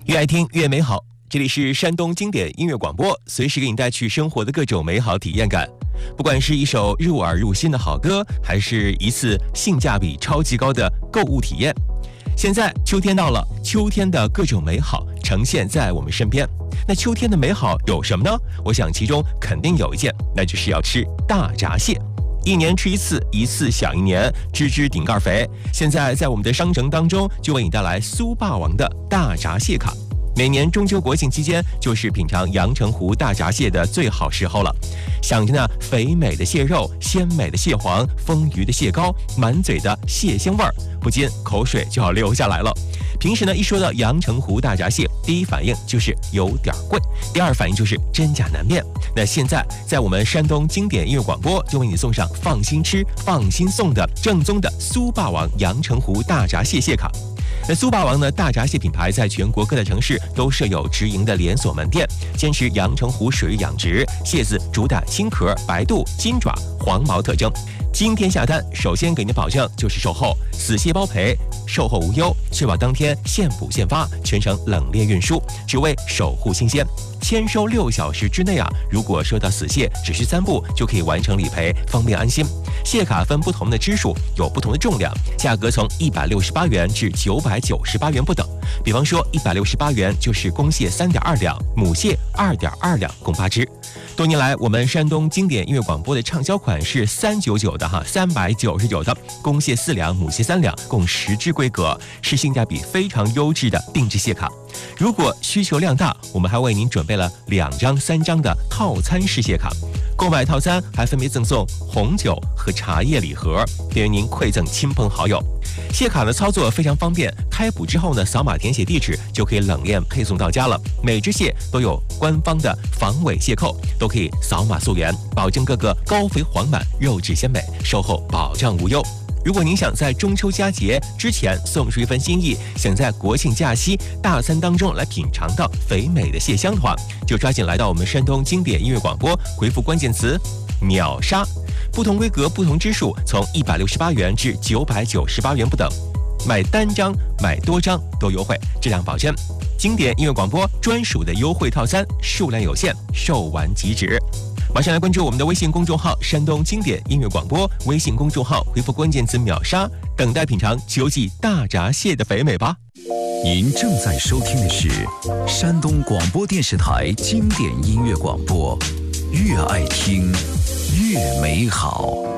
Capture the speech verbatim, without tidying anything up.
越爱听越美好。这里是山东经典音乐广播，随时给你带去生活的各种美好体验感。不管是一首入耳入心的好歌，还是一次性价比超级高的购物体验。现在秋天到了，秋天的各种美好呈现在我们身边。那秋天的美好有什么呢？我想其中肯定有一件，那就是要吃大闸蟹。一年吃一次，一次享一年，只只顶盖肥。现在在我们的商城当中，就为你带来苏霸王的大闸蟹卡。每年中秋国庆期间，就是品尝阳澄湖大闸蟹的最好时候了。想着那肥美的蟹肉、鲜美的蟹黄、丰腴的蟹膏、满嘴的蟹香味儿，不禁口水就要流下来了。平时呢，一说到阳澄湖大闸蟹，第一反应就是有点贵，第二反应就是真假难辨。那现在在我们山东经典音乐广播，就为你送上放心吃、放心送的正宗的苏霸王阳澄湖大闸蟹蟹卡。那苏霸王呢，大闸蟹品牌在全国各大城市都设有直营的连锁门店，坚持阳澄湖水域养殖，蟹子主打青壳、白肚、金爪、黄毛特征。今天下单，首先给您保证就是售后，死蟹包赔，售后无忧，确保当天现捕现发，全程冷链运输，只为守护新鲜。签收六小时之内啊，如果收到死蟹，只需三步就可以完成理赔，方便安心。蟹卡分不同的支数，有不同的重量，价格从一百六十八元至九百九十八元不等。比方说，一百六十八元就是公蟹三点二两，母蟹二点二两，共八只。多年来，我们山东经典音乐广播的畅销款是三九九的哈，三百九十九的，公蟹四两，母蟹三两，共十只规格，是性价比非常优质的定制蟹卡。如果需求量大，我们还为您准备了两张、三张的套餐式蟹卡。购买套餐还分别赠送红酒和茶叶礼盒，便于您馈赠亲朋好友。蟹卡的操作非常方便，开捕之后呢，扫码填写地址就可以冷链配送到家了。每只蟹都有官方的防伪蟹扣，都可以扫码溯源，保证各个高肥黄满、肉质鲜美，售后保障无忧。如果您想在中秋佳节之前送出一份心意，想在国庆假期大餐当中来品尝到肥美的蟹香的话，就抓紧来到我们山东经典音乐广播，回复关键词秒杀，不同规格不同支数，从一百六十八元至九百九十八元不等，买单张买多张都优惠，质量保证。经典音乐广播专属的优惠套餐，数量有限，售完即止。马上来关注我们的微信公众号山东经典音乐广播，微信公众号回复关键词秒杀，等待品尝秋季大闸蟹的肥美吧。 您正在收听的是山东广播电视台经典音乐广播，越爱听越美好。